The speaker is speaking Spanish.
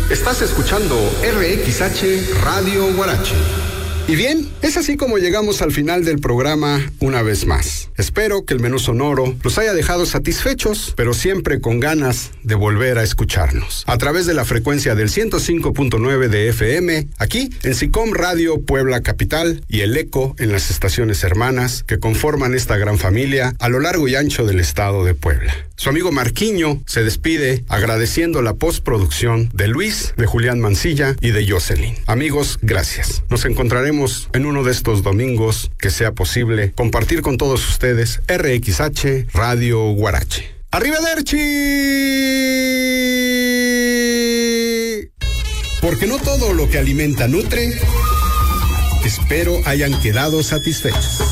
Estás escuchando RXH Radio Huarache. Y bien, es así como llegamos al final del programa una vez más. Espero que el menú sonoro los haya dejado satisfechos, pero siempre con ganas de volver a escucharnos. A través de la frecuencia del 105.9 de FM, aquí en SICOM Radio Puebla Capital y El Eco en las estaciones hermanas que conforman esta gran familia a lo largo y ancho del estado de Puebla. Su amigo Marquiño se despide agradeciendo la postproducción de Luis, de Julián Mancilla y de Jocelyn. Amigos, gracias. Nos encontraremos en uno de estos domingos que sea posible compartir con todos ustedes RXH Radio Huarache. ¡Arrivederci! Porque no todo lo que alimenta nutre. Espero hayan quedado satisfechos.